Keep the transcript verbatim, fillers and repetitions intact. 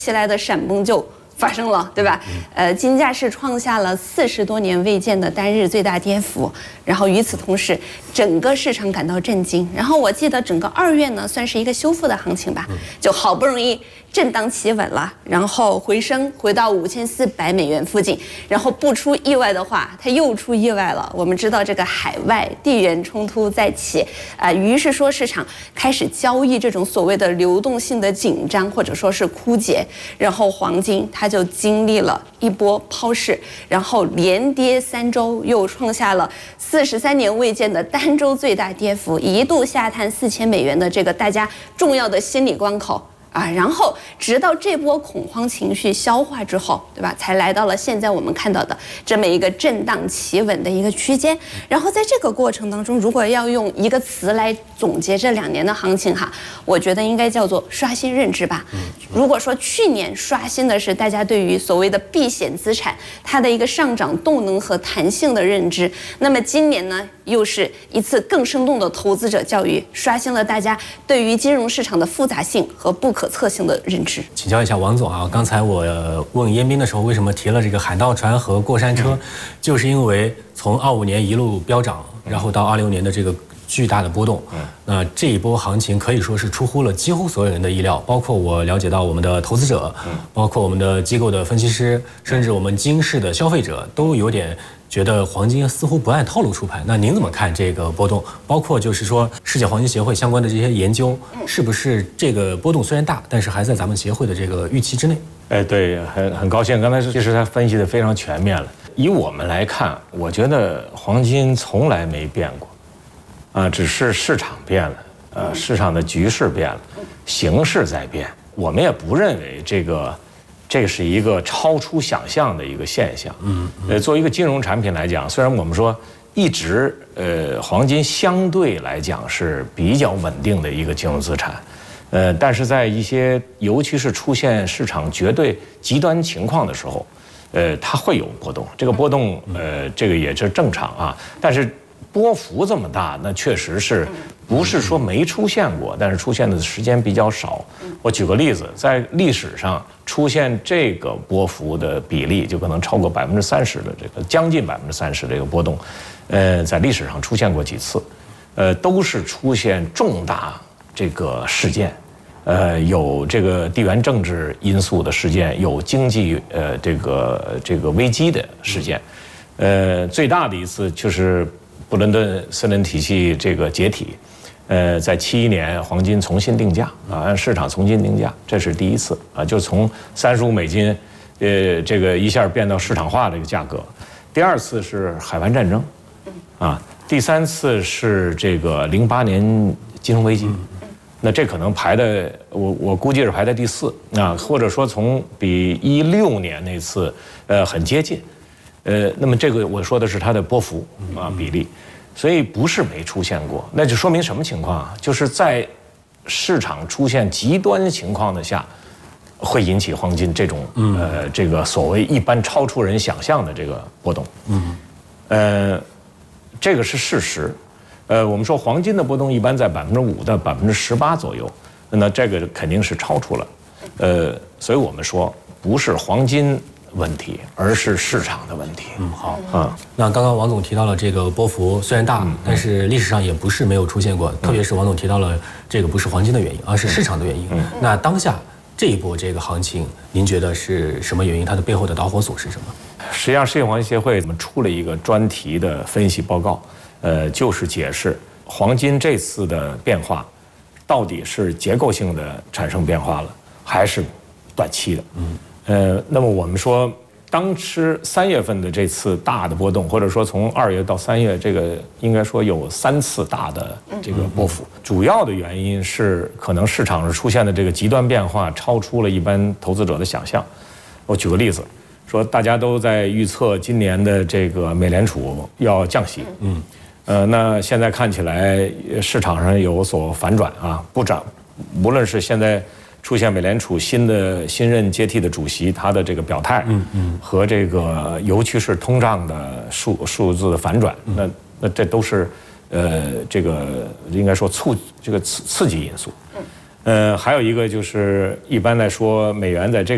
起来的闪崩就发生了，对吧？呃，金价是创下了四十多年未见的单日最大跌幅，然后与此同时，整个市场感到震惊。然后我记得整个二月呢，算是一个修复的行情吧，就好不容易震荡企稳了，然后回升回到五千四百美元附近，然后不出意外的话，它又出意外了。我们知道这个海外地缘冲突再起，啊、呃，于是说市场开始交易这种所谓的流动性的紧张或者说是枯竭，然后黄金它就经历了一波抛市，然后连跌三周，又创下了四十三年未见的单周最大跌幅，一度下探四千美元的这个大家重要的心理关口。啊，然后直到这波恐慌情绪消化之后，对吧，才来到了现在我们看到的这么一个震荡企稳的一个区间。然后在这个过程当中，如果要用一个词来总结这两年的行情哈，我觉得应该叫做刷新认知吧。如果说去年刷新的是大家对于所谓的避险资产它的一个上涨动能和弹性的认知，那么今年呢，又是一次更生动的投资者教育，刷新了大家对于金融市场的复杂性和不可测性的认知。 请教一下王总啊，刚才我问燕斌的时候，为什么提了这个海盗船和过山车，就是因为从二五年一路飙涨，然后到二六年的这个巨大的波动，那这一波行情可以说是出乎了几乎所有人的意料，包括我了解到我们的投资者，包括我们的机构的分析师，甚至我们金市的消费者都有点觉得黄金似乎不按套路出牌。那您怎么看这个波动？包括就是说世界黄金协会相关的这些研究，是不是这个波动虽然大，但是还在咱们协会的这个预期之内？ 哎，对，很很高兴，刚才其实他分析的非常全面了。以我们来看，我觉得黄金从来没变过，啊，只是市场变了，呃，市场的局势变了，形势在变。我们也不认为这个。这是一个超出想象的一个现象。嗯，呃，作为一个金融产品来讲，虽然我们说一直呃黄金相对来讲是比较稳定的一个金融资产，呃，但是在一些尤其是出现市场绝对极端情况的时候，呃，它会有波动。这个波动，呃，这个也是正常啊。但是波幅这么大，那确实是不是说没出现过，但是出现的时间比较少。我举个例子，在历史上出现这个波幅的比例，就可能超过百分之三十的这个将近百分之三十这个波动，呃，在历史上出现过几次，呃，都是出现重大这个事件，呃，有这个地缘政治因素的事件，有经济呃这个这个危机的事件，呃，最大的一次就是布伦顿森林体系这个解体。呃，在七一年，黄金重新定价啊，按市场重新定价，这是第一次啊，就从三十五美金，呃，这个一下变到市场化这个价格。第二次是海湾战争，啊，第三次是这个零八年金融危机，那这可能排的，我我估计是排在第四啊，或者说从比一六年那次呃很接近，呃，那么这个我说的是它的波幅啊比例。所以不是没出现过，那就说明什么情况啊？就是在市场出现极端情况的下，会引起黄金这种呃这个所谓一般超出人想象的这个波动。嗯，呃，这个是事实。呃，我们说黄金的波动一般在百分之五到百分之十八左右，那这个肯定是超出了。呃，所以我们说不是黄金问题，而是市场的问题。 嗯，好啊。那刚刚王总提到了这个波幅虽然大，嗯、但是历史上也不是没有出现过。嗯、特别是王总提到了这个不是黄金的原因，而是市场的原因。嗯、那当下这一波这个行情，您觉得是什么原因？它的背后的导火索是什么？ 实际上，世界黄金协会我们出了一个专题的分析报告，呃，就是解释黄金这次的变化，到底是结构性的产生变化了，还是短期的？嗯。呃，那么我们说，当时三月份的这次大的波动，或者说从二月到三月，这个应该说有三次大的这个波幅，主要的原因是可能市场上出现的这个极端变化超出了一般投资者的想象。我举个例子，说大家都在预测今年的这个美联储要降息，嗯，呃，那现在看起来市场上有所反转啊，不涨，无论是现在。出现美联储新的新任接替的主席他的这个表态，嗯嗯，和这个尤其是通胀的数数字的反转，那那这都是呃这个应该说促这个刺刺激因素，呃还有一个就是一般来说美元在这个。